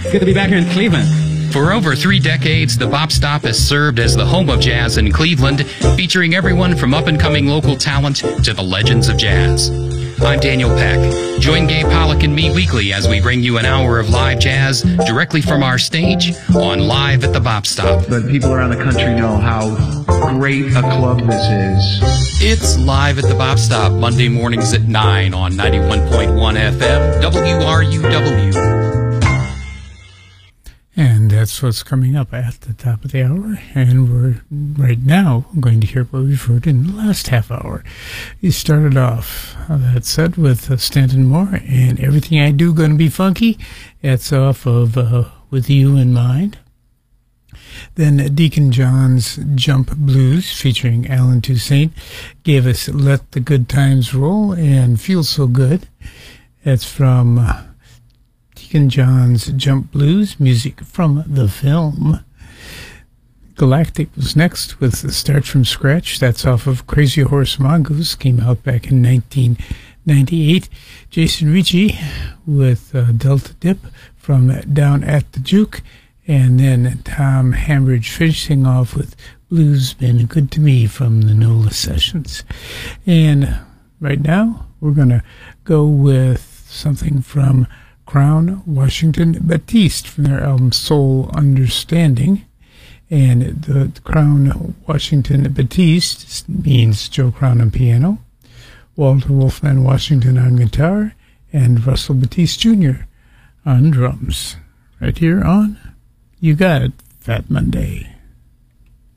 It's good to be back here in Cleveland. For over 3 decades, the Bop Stop has served as the home of jazz in Cleveland, featuring everyone from up-and-coming local talent to the legends of jazz. I'm Daniel Peck. Join Gabe Pollock and me weekly as we bring you an hour of live jazz directly from our stage on Live at the Bop Stop. But people around the country know how great a club this is. It's Live at the Bop Stop, Monday mornings at 9 on 91.1 FM, WRUW. And that's what's coming up at the top of the hour. And we're right now going to hear what we've heard in the last half hour. You started off, that said, with Stanton Moore and Everything I Do Gonna Be Funky. That's off of With You in Mind. Then Deacon John's Jump Blues featuring Alan Toussaint gave us Let the Good Times Roll and Feel So Good. That's from Deacon John's Jump Blues, music from the film. Galactic was next with Start From Scratch. That's off of Crazy Horse Mongoose, came out back in 1998. Jason Ricci with Delta Dip from Down at the Juke. And then Tom Hambridge finishing off with Blues Been Good to Me from the NOLA Sessions. And right now, we're going to go with something from Crown Washington Batiste from their album Soul Understanding. And the Crown Washington Batiste means Joe Crown on piano, Walter Wolfman Washington on guitar, and Russell Batiste Jr. on drums. Right here on You Got It, Fat Monday.